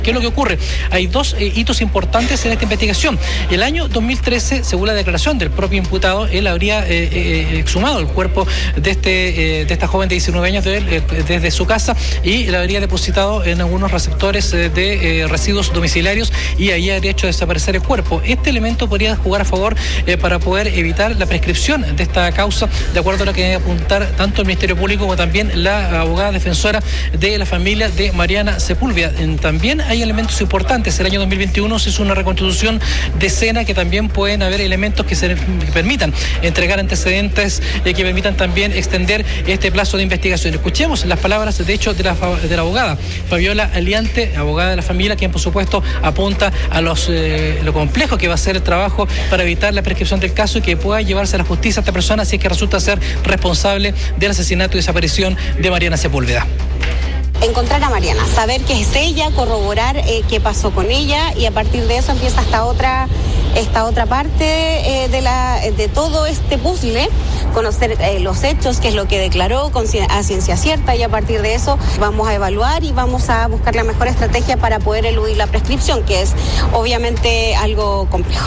¿Qué es lo que ocurre? Hay dos hitos importantes en esta investigación. El año 2013, según la declaración del propio imputado, él habría exhumado el cuerpo de esta joven de 19 años desde su casa y la habría depositado en algunos receptores de residuos domiciliarios y ahí habría hecho desaparecer el cuerpo. Este elemento podría jugar a favor para poder evitar la prescripción de esta causa, de acuerdo a lo que debe apuntar tanto el Ministerio Público como también la abogada defensora de la familia de Mariana Sepúlveda. También hay elementos importantes. El año 2021 se hizo una reconstitución de escena que también pueden haber elementos que permitan entregar antecedentes, que permitan también extender este plazo de investigación. Escuchemos las palabras, de hecho, de la abogada Fabiola Aliante, abogada de la familia, quien por supuesto apunta a lo complejo que va a ser el trabajo para evitar la prescripción del caso y que pueda llevarse a la justicia a esta persona si es que resulta ser responsable del asesinato y desaparición de Mariana Sepúlveda. Encontrar a Mariana, saber que es ella, corroborar qué pasó con ella y a partir de eso empieza esta otra parte de todo este puzzle, conocer los hechos, qué es lo que declaró a ciencia cierta y a partir de eso vamos a evaluar y vamos a buscar la mejor estrategia para poder eludir la prescripción, que es obviamente algo complejo.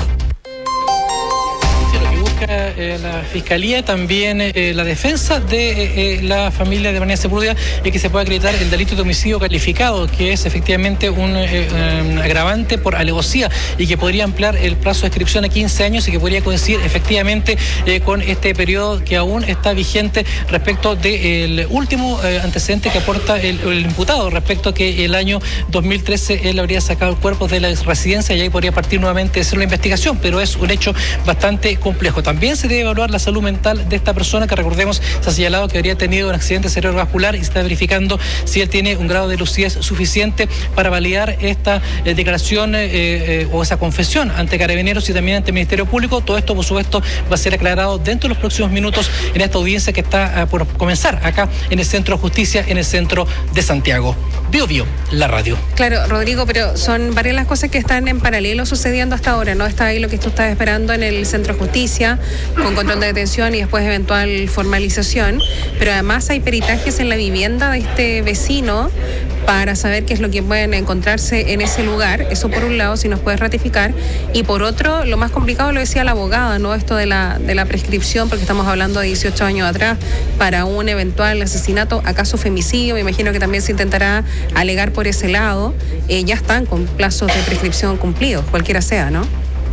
La Fiscalía, también la defensa de la familia de Mariana Sepúlveda, es que se pueda acreditar el delito de homicidio calificado, que es efectivamente un agravante por alevosía y que podría ampliar el plazo de inscripción a 15 años y que podría coincidir efectivamente con este periodo que aún está vigente respecto del último antecedente que aporta el imputado, respecto a que el año 2013 él habría sacado el cuerpo de la residencia y ahí podría partir nuevamente de hacer una investigación, pero es un hecho bastante complejo. También se debe evaluar la salud mental de esta persona, que recordemos se ha señalado que habría tenido un accidente cerebrovascular y se está verificando si él tiene un grado de lucidez suficiente para validar esta declaración o esa confesión ante Carabineros y también ante el Ministerio Público. Todo esto, por supuesto, va a ser aclarado dentro de los próximos minutos en esta audiencia que está por comenzar acá en el Centro de Justicia, en el centro de Santiago. Bio Bio, la radio. Claro, Rodrigo, pero son varias las cosas que están en paralelo sucediendo hasta ahora, ¿no? Está ahí lo que tú estás esperando en el Centro de Justicia, con control de detención y después eventual formalización, pero además hay peritajes en la vivienda de este vecino para saber qué es lo que pueden encontrarse en ese lugar. Eso por un lado, si nos puedes ratificar, y por otro, lo más complicado lo decía la abogada, ¿no? Esto de la prescripción, porque estamos hablando de 18 años atrás para un eventual asesinato, acaso femicidio, me imagino que también se intentará alegar por ese lado. Ya están con plazos de prescripción cumplidos, cualquiera sea, ¿no?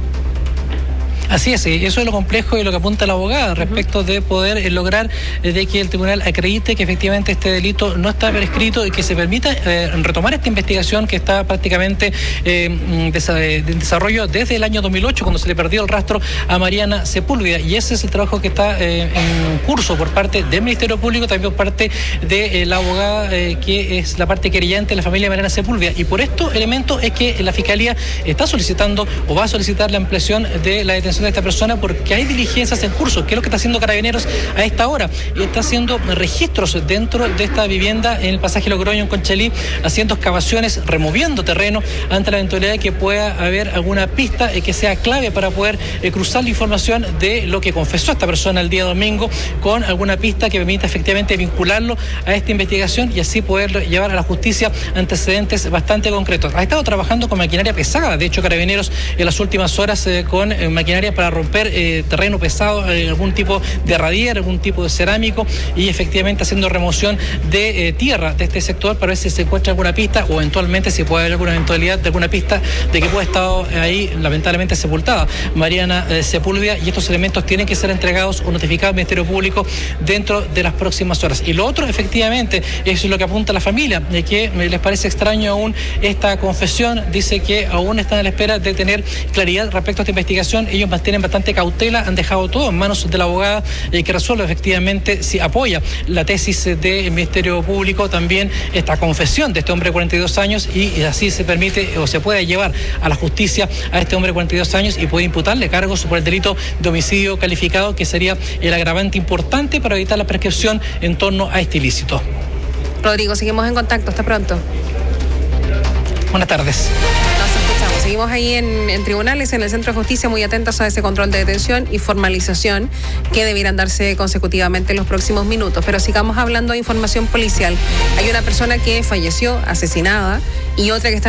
Así es, eso es lo complejo y lo que apunta la abogada respecto de poder lograr de que el tribunal acredite que efectivamente este delito no está prescrito y que se permita retomar esta investigación que está prácticamente en desarrollo desde el año 2008, cuando se le perdió el rastro a Mariana Sepúlveda, y ese es el trabajo que está en curso por parte del Ministerio Público, también por parte de la abogada que es la parte querellante de la familia de Mariana Sepúlveda, y por estos elementos es que la Fiscalía está solicitando o va a solicitar la ampliación de la detención de esta persona, porque hay diligencias en curso, que es lo que está haciendo Carabineros a esta hora, y está haciendo registros dentro de esta vivienda en el pasaje Logroño en Conchalí, haciendo excavaciones, removiendo terreno ante la eventualidad de que pueda haber alguna pista que sea clave para poder cruzar la información de lo que confesó esta persona el día domingo con alguna pista que permita efectivamente vincularlo a esta investigación y así poder llevar a la justicia antecedentes bastante concretos. Ha estado trabajando con maquinaria pesada, de hecho Carabineros en las últimas horas con maquinaria para romper terreno pesado, algún tipo de radier, algún tipo de cerámico, y efectivamente haciendo remoción de tierra de este sector para ver si se encuentra alguna pista o eventualmente si puede haber alguna eventualidad de alguna pista de que pueda estar ahí lamentablemente sepultada Mariana Sepúlveda, y estos elementos tienen que ser entregados o notificados al Ministerio Público dentro de las próximas horas. Y lo otro, efectivamente, es lo que apunta la familia, de que les parece extraño aún esta confesión. Dice que aún están a la espera de tener claridad respecto a esta investigación. Ellos tienen bastante cautela, han dejado todo en manos de la abogada que resuelve efectivamente si apoya la tesis del Ministerio Público, también esta confesión de este hombre de 42 años, y así se permite o se puede llevar a la justicia a este hombre de 42 años y puede imputarle cargos por el delito de homicidio calificado, que sería el agravante importante para evitar la prescripción en torno a este ilícito. Rodrigo, seguimos en contacto, hasta pronto. Buenas tardes. Seguimos ahí en tribunales, en el Centro de Justicia, muy atentos a ese control de detención y formalización que debieran darse consecutivamente en los próximos minutos. Pero sigamos hablando de información policial. Hay una persona que falleció asesinada y otra que está